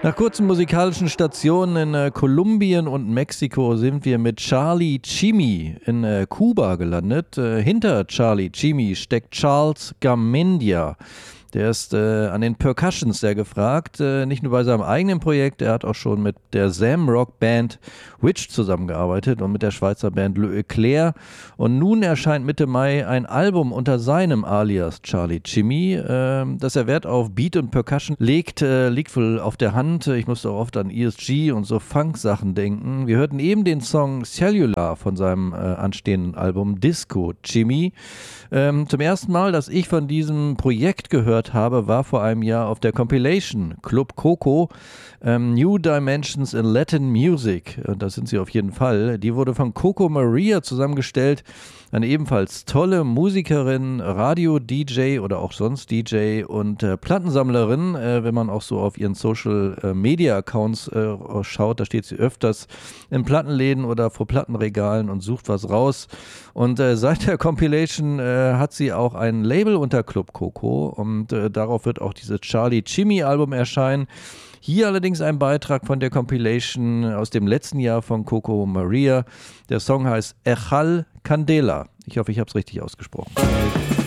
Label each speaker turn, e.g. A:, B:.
A: Nach kurzen musikalischen Stationen in Kolumbien und Mexiko sind wir mit Charlie Chimmy in Kuba gelandet. Hinter Charlie Chimmy steckt Charles Garmendia. Der ist an den Percussions sehr gefragt, nicht nur bei seinem eigenen Projekt, er hat auch schon mit der Zamrock-Band Witch zusammengearbeitet und mit der Schweizer Band Le Eclair. Und nun erscheint Mitte Mai ein Album unter seinem Alias Charlie Chimmy. Dass er Wert auf Beat und Percussion legt, liegt wohl auf der Hand. Ich musste auch oft an ESG und so Funk-Sachen denken. Wir hörten eben den Song Cellular von seinem anstehenden Album Disco Chimmy. Zum ersten Mal, dass ich von diesem Projekt gehört habe, war vor einem Jahr auf der Compilation Club Coco New Dimensions in Latin Music. Da sind sie auf jeden Fall. Die wurde von Coco Maria zusammengestellt. Eine ebenfalls tolle Musikerin, Radio-DJ oder auch sonst DJ und Plattensammlerin. Wenn man auch so auf ihren Social-Media-Accounts schaut, da steht sie öfters in Plattenläden oder vor Plattenregalen und sucht was raus. Und seit der Compilation hat sie auch ein Label unter Club Coco und darauf wird auch dieses Charlie Chimmy Album erscheinen. Hier allerdings ein Beitrag von der Compilation aus dem letzten Jahr von Coco Maria. Der Song heißt Echal Candela. Ich hoffe, ich habe es richtig ausgesprochen.